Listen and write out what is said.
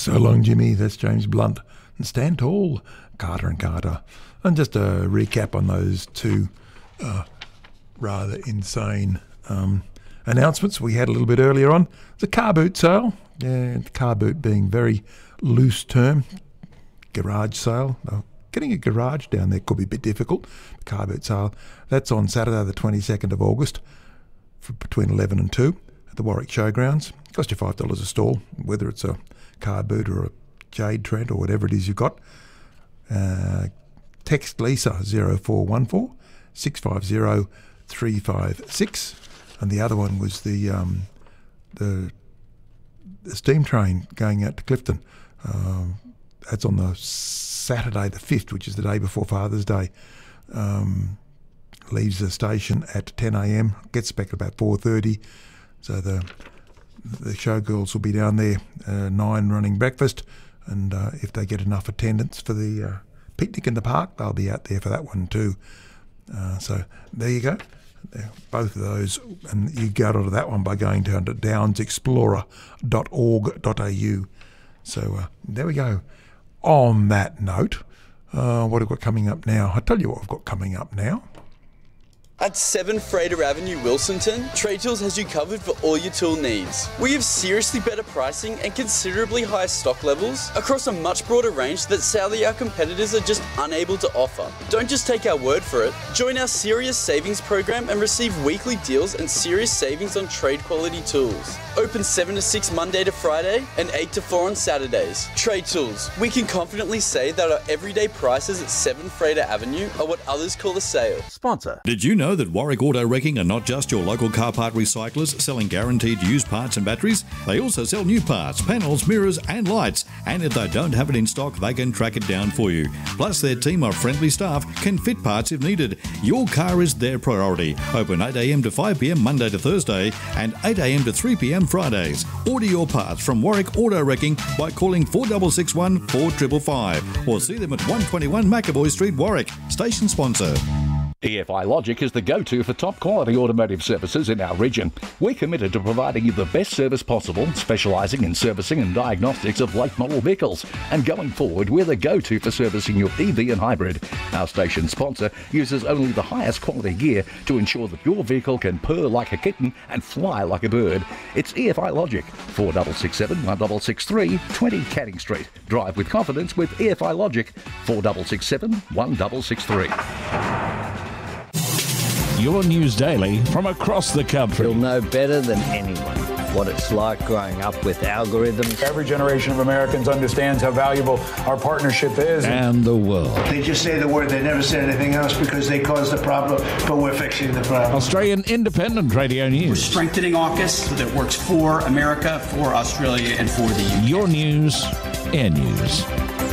So long, Jimmy. That's James Blunt. And Stand Tall, Carter and Carter. And just a recap on those two rather insane announcements we had a little bit earlier on. The car boot sale. Yeah, the car boot being very loose term. Garage sale. Getting a garage down there could be a bit difficult. Car boot sale. That's on Saturday the 22nd of August for between 11 and 2 at the Warwick Showgrounds. Cost you $5 a stall, whether it's a car boot or a Jade Trent or whatever it is you've got. Text Lisa 0414 650 356. And the other one was the steam train going out to Clifton. That's on the Saturday the 5th, which is the day before Father's Day. Leaves the station at 10 a.m, gets back at about 4:30. So the showgirls will be down there 9 running breakfast, and if they get enough attendance for the picnic in the park, they'll be out there for that one too. So there you go. Both of those, and you go to that one by going down to downsexplorer.org.au. So there we go. On that note, what have we got coming up now? I'll tell you what we've got coming up now. At 7 Frater Avenue, Wilsonton, Trade Tools has you covered for all your tool needs. We have seriously better pricing and considerably higher stock levels across a much broader range that sadly our competitors are just unable to offer. Don't just take our word for it. Join our Serious Savings program and receive weekly deals and serious savings on trade quality tools. Open 7 to 6 Monday to Friday and 8 to 4 on Saturdays. Trade Tools. We can confidently say that our everyday prices at 7 Frater Avenue are what others call a sale. Sponsor. Did you know that Warwick Auto Wrecking are not just your local car part recyclers selling guaranteed used parts and batteries? They also sell new parts, panels, mirrors and lights. And if they don't have it in stock, they can track it down for you. Plus, their team of friendly staff can fit parts if needed. Your car is their priority. Open 8 a.m. to 5 p.m. Monday to Thursday and 8 a.m. to 3 p.m. Fridays. Order your parts from Warwick Auto Wrecking by calling 4661 4555 or see them at 121 McAvoy Street, Warwick. Station sponsor. EFI Logic is the go-to for top-quality automotive services in our region. We're committed to providing you the best service possible, specialising in servicing and diagnostics of late-model vehicles. And going forward, we're the go-to for servicing your EV and hybrid. Our station sponsor uses only the highest quality gear to ensure that your vehicle can purr like a kitten and fly like a bird. It's EFI Logic, 4667 1663 20 Canning Street. Drive with confidence with EFI Logic, 4667 1663. Your news daily from across the country. You'll know better than anyone what it's like growing up with algorithms. Every generation of Americans understands how valuable our partnership is. And the world. They just say the word, they never say anything else because they caused the problem, but we're fixing the problem. Australian Independent Radio News. We're strengthening AUKUS that works for America, for Australia, and for the UK. Your news, Air News.